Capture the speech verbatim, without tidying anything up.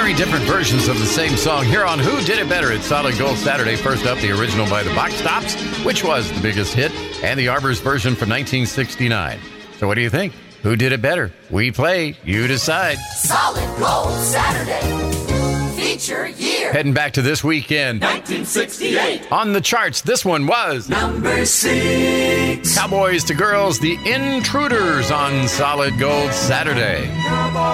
very different versions of the same song here on Who Did It Better? It's Solid Gold Saturday. First up, the original by the Box Tops, which was the biggest hit, and the Arbors version from nineteen sixty-nine. So what do you think? Who did it better? We play, you decide. Solid Gold Saturday. Feature year. Heading back to this weekend. nineteen sixty-eight. On the charts, this one was number six. Cowboys to Girls, The Intruders on Solid Gold Saturday.